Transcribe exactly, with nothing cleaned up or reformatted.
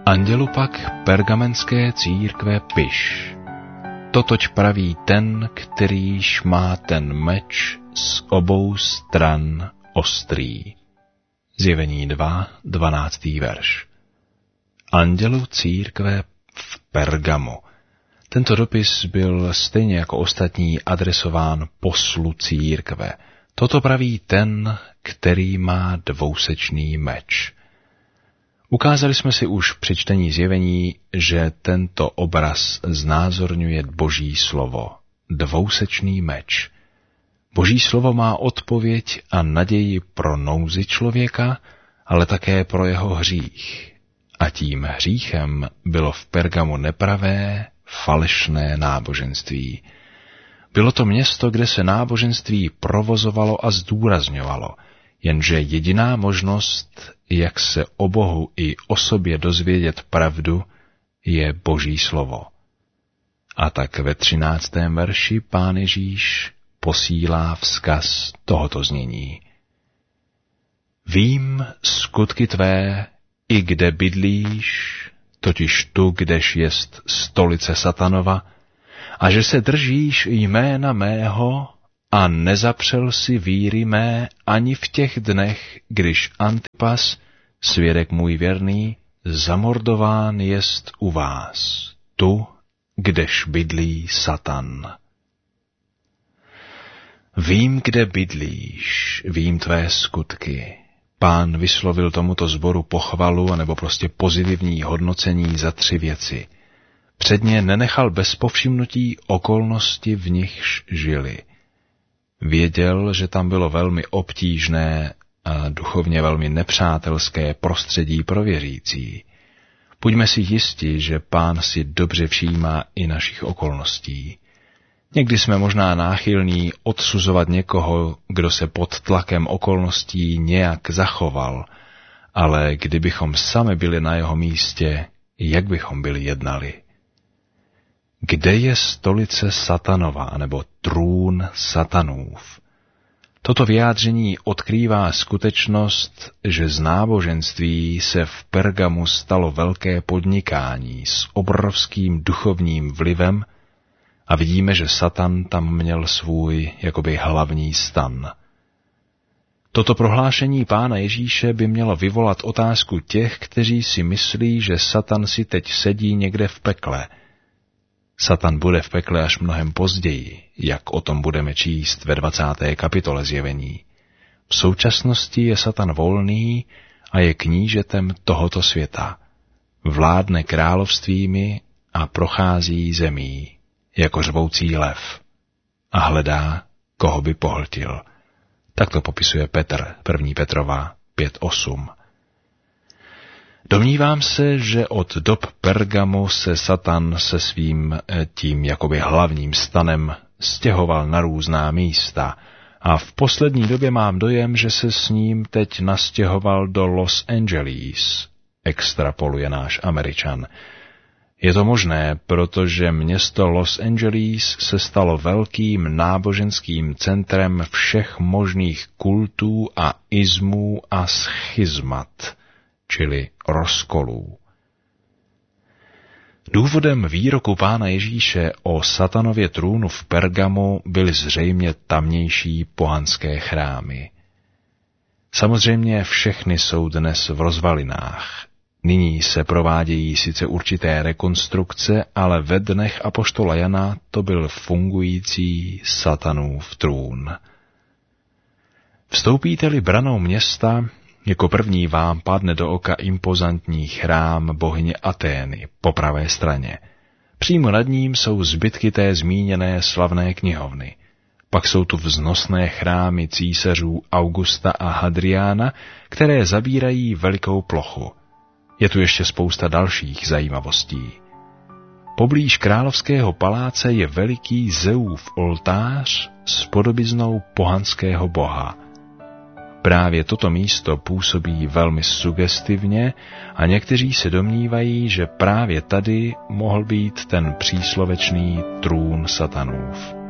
Andělu pak pergamenské církve piš. Totož praví ten, kterýž má ten meč z obou stran ostrý. Zjevení dva, dvanáctý verš. Andělu církve v Pergamu. Tento dopis byl stejně jako ostatní adresován poslu církve. Toto praví ten, který má dvousečný meč. Ukázali jsme si už při čtení zjevení, že tento obraz znázorňuje Boží slovo. Dvousečný meč. Boží slovo má odpověď a naději pro nouzi člověka, ale také pro jeho hřích. A tím hříchem bylo v Pergamu nepravé, falešné náboženství. Bylo to město, kde se náboženství provozovalo a zdůrazňovalo, jenže jediná možnost, jak se o Bohu i o sobě dozvědět pravdu, je Boží slovo. A tak ve třináctém verši Pán Ježíš posílá vzkaz tohoto znění. Vím skutky tvé, i kde bydlíš, totiž tu, kdež jest stolice Satanova, a že se držíš jména mého a nezapřel si víry mé ani v těch dnech, když Antipas, svědek můj věrný, zamordován jest u vás, tu, kdež bydlí Satan. Vím, kde bydlíš, vím tvé skutky. Pán vyslovil tomuto sboru pochvalu anebo prostě pozitivní hodnocení za tři věci. Předně nenechal bez povšimnutí okolnosti, v nichž žili. Věděl, že tam bylo velmi obtížné a duchovně velmi nepřátelské prostředí pro věřící. Buďme si jisti, že Pán si dobře všímá i našich okolností. Někdy jsme možná náchylní odsuzovat někoho, kdo se pod tlakem okolností nějak zachoval, ale kdybychom sami byli na jeho místě, jak bychom byli jednali? Kde je stolice Satanova, nebo trůn Satanův? Toto vyjádření odkrývá skutečnost, že z náboženství se v Pergamu stalo velké podnikání s obrovským duchovním vlivem a vidíme, že Satan tam měl svůj jakoby hlavní stan. Toto prohlášení Pána Ježíše by mělo vyvolat otázku těch, kteří si myslí, že Satan si teď sedí někde v pekle. Satan bude v pekle až mnohem později, jak o tom budeme číst ve dvacáté kapitole Zjevení. V současnosti je Satan volný a je knížetem tohoto světa. Vládne královstvími a prochází zemí, jako řvoucí lev, a hledá, koho by pohltil. Tak to popisuje Petr, první Petrova pět osm. Domnívám se, že od dob Pergamu se Satan se svým tím jakoby hlavním stanem stěhoval na různá místa a v poslední době mám dojem, že se s ním teď nastěhoval do Los Angeles, extrapoluje náš Američan. Je to možné, protože město Los Angeles se stalo velkým náboženským centrem všech možných kultů a ismů a schizmat, čili rozkolů. Důvodem výroku Pána Ježíše o Satanově trůnu v Pergamu byly zřejmě tamnější pohanské chrámy. Samozřejmě všechny jsou dnes v rozvalinách. Nyní se provádějí sice určité rekonstrukce, ale ve dnech apoštola Jana to byl fungující Satanův trůn. Vstoupíte-li branou města, jako první vám padne do oka impozantní chrám bohyně Atény po pravé straně. Přímo nad ním jsou zbytky té zmíněné slavné knihovny. Pak jsou tu vznosné chrámy císařů Augusta a Hadriána, které zabírají velikou plochu. Je tu ještě spousta dalších zajímavostí. Poblíž královského paláce je veliký Zeův oltář s podobiznou pohanského boha. Právě toto místo působí velmi sugestivně a někteří se domnívají, že právě tady mohl být ten příslovečný trůn Satanův.